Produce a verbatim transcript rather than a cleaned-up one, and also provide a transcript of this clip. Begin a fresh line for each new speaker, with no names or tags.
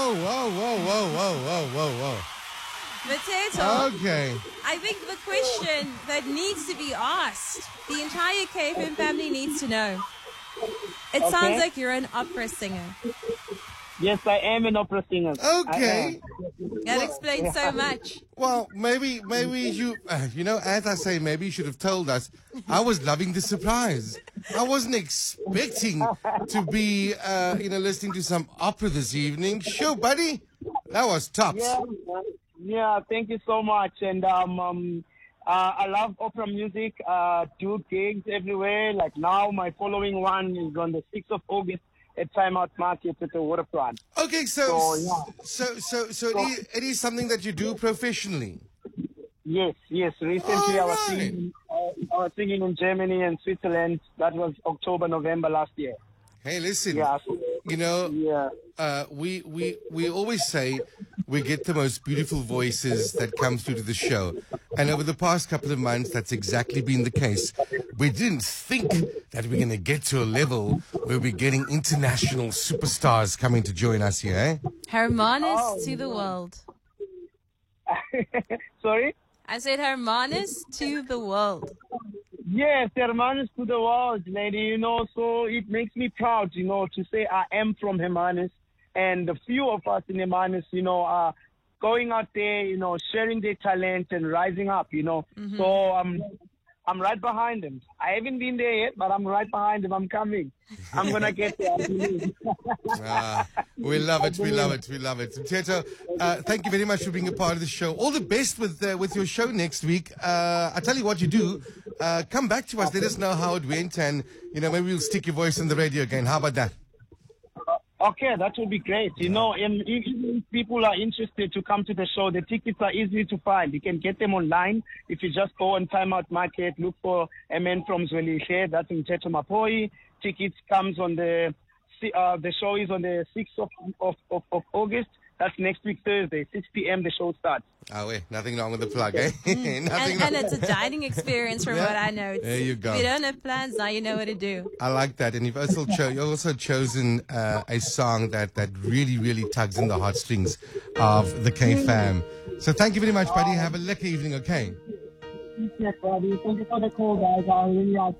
whoa, whoa, whoa, whoa, whoa, whoa, whoa, whoa.
Potato.
Okay.
I think the question that needs to be asked, the entire K F M family needs to know. It
Okay.
sounds like you're an opera singer.
Yes, I am an opera singer.
Okay.
That explains so much.
Well, maybe, maybe you, uh, you know, as I say, maybe you should have told us. I was loving the surprise. I wasn't expecting to be, uh, you know, listening to some opera this evening. Sure, buddy. That was tops.
Yeah, yeah. Thank you so much. And um, um uh, I love opera music. Uh, do gigs everywhere. Like now, my following one is on the sixth of August at Time Out Market at the Waterfront.
Okay, so,
So, yeah.
so, so, so, it, is, it is something that you do professionally.
Yes, yes. Recently, I was
Alright.
singing. Uh, I was singing in Germany and Switzerland. That was October, November last year.
Hey, listen,
Yeah. So,
you know,
yeah.
uh, we, we, we always say we get the most beautiful voices that come through to the show. And over the past couple of months, that's exactly been the case. We didn't think that we're going to get to a level where we're getting international superstars coming to join us here, eh?
Hermanus
Oh,
to the
no.
world.
Sorry.
I said Hermanus to the world.
Yes, Hermanus to the world, lady. You know, so it makes me proud, you know, to say I am from Hermanus. And a few of us in Hermanus, you know, are going out there, you know, sharing their talent and rising up, you know.
Mm-hmm.
So um, I'm right behind them. I haven't been there yet, but I'm right behind them. I'm coming. I'm going to get there. I believe.
Ah, we love it, we love it, we love it. Mteto, uh, thank you very much for being a part of the show. All the best with uh, with your show next week. Uh, I tell you what you do, uh, come back to us, let us know how it went, and, you know, maybe we'll stick your voice on the radio again. How about that?
Okay, that would be great. You know, um, if if people are interested to come to the show, the tickets are easy to find. You can get them online. If you just go on Time Out Market, look for a man from Zwelihle, that's in Mteto Mapoi. Tickets comes on the, uh, the show is on the sixth of, of, of, of August. That's next week, Thursday, six p.m. the show starts.
Oh, wait, nothing wrong with the plug, eh? nothing
And,
wrong.
and it's a dining experience from
Yeah.
what I know. It's,
There you go.
If you don't have plans, now you know what to do.
I like that. And you've also, cho- you've also chosen uh, a song that, that really, really tugs in the heartstrings of the K-Fam. So thank you very much, buddy. Have a lucky evening, okay?
Yes, buddy. Thank you for the call, guys. I really like